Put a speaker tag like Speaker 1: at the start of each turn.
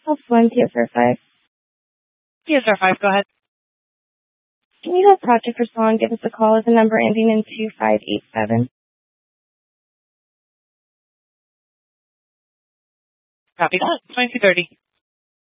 Speaker 1: House 1, PSR 5.
Speaker 2: PSR 5, go ahead.
Speaker 1: Can you have Project Respond give us a call at the number ending in 2587?
Speaker 2: Copy that. 2230.